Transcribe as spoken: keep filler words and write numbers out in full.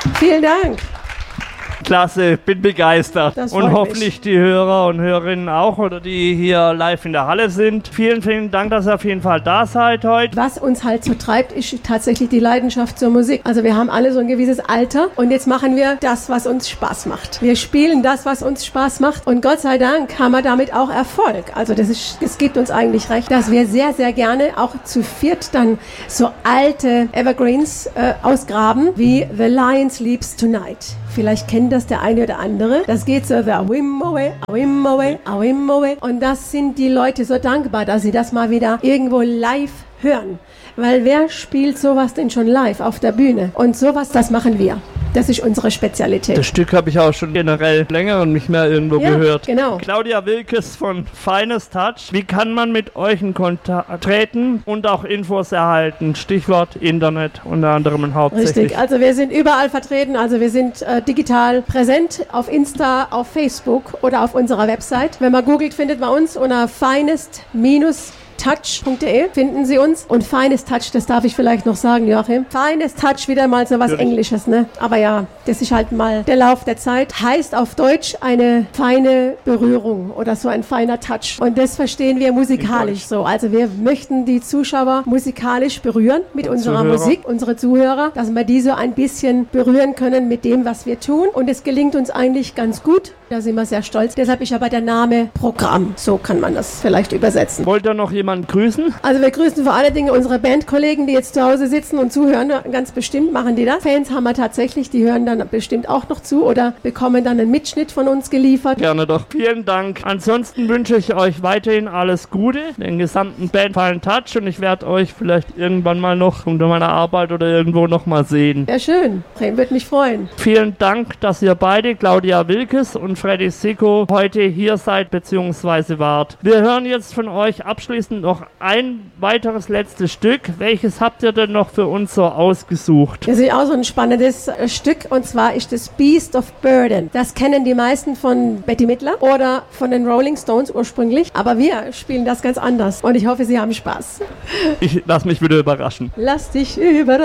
Vielen Dank. Klasse, bin begeistert. Das Und freut hoffentlich mich. die Hörer und Hörerinnen auch oder die hier live in der Halle sind. Vielen, vielen Dank, dass ihr auf jeden Fall da seid heute. Was uns halt so treibt, ist tatsächlich die Leidenschaft zur Musik. Also wir haben alle so ein gewisses Alter und jetzt machen wir das, was uns Spaß macht. Wir spielen das, was uns Spaß macht und Gott sei Dank haben wir damit auch Erfolg. Also das ist, das gibt uns eigentlich recht, dass wir sehr, sehr gerne auch zu viert dann so alte Evergreens äh, ausgraben, wie The Lion Sleeps Tonight. Vielleicht kennt das der eine oder andere. Das geht so, awim away, awim away, awim away. Und das sind die Leute so dankbar, dass sie das mal wieder irgendwo live hören. Weil wer spielt sowas denn schon live auf der Bühne? Und sowas, das machen wir. Das ist unsere Spezialität. Das Stück habe ich auch schon generell länger und nicht mehr irgendwo Ja, gehört. genau. Claudia Wilkes von Finest Touch. Wie kann man mit euch in Kontakt treten und auch Infos erhalten? Stichwort Internet unter anderem und hauptsächlich. Richtig, also wir sind überall vertreten, also wir sind äh, digital präsent auf Insta, auf Facebook oder auf unserer Website. Wenn man googelt, findet man uns unter finest touch punkt de finden Sie uns. Und Finest Touch, das darf ich vielleicht noch sagen, Joachim. Finest Touch, wieder mal so was Natürlich. Englisches, ne? Aber ja, das ist halt mal der Lauf der Zeit. Heißt auf Deutsch eine feine Berührung oder so ein feiner Touch. Und das verstehen wir musikalisch so. Also wir möchten die Zuschauer musikalisch berühren mit unserer Zuhörer. Musik, unsere Zuhörer, dass wir die so ein bisschen berühren können mit dem, was wir tun. Und es gelingt uns eigentlich ganz gut. Da sind wir sehr stolz. Deshalb ist aber der Name Programm. So kann man das vielleicht übersetzen. Wollt ihr noch jemanden grüßen? Also wir grüßen vor allen Dingen unsere Bandkollegen, die jetzt zu Hause sitzen und zuhören. Ganz bestimmt machen die das. Fans haben wir tatsächlich, die hören dann bestimmt auch noch zu oder bekommen dann einen Mitschnitt von uns geliefert. Gerne doch. Vielen Dank. Ansonsten wünsche ich euch weiterhin alles Gute, den gesamten Band Fine Touch, und ich werde euch vielleicht irgendwann mal noch unter meiner Arbeit oder irgendwo noch mal sehen. Ja, schön. Würde mich freuen. Vielen Dank, dass ihr beide, Claudia Wilkes und Freddy Sicko, heute hier seid bzw. wart. Wir hören jetzt von euch abschließend noch ein weiteres letztes Stück. Welches habt ihr denn noch für uns so ausgesucht? Das ist auch so ein spannendes äh, Stück und zwar ist das Beast of Burden. Das kennen die meisten von Betty Midler oder von den Rolling Stones ursprünglich, aber wir spielen das ganz anders und ich hoffe, Sie haben Spaß. Ich lass mich wieder überraschen. Lass dich überraschen.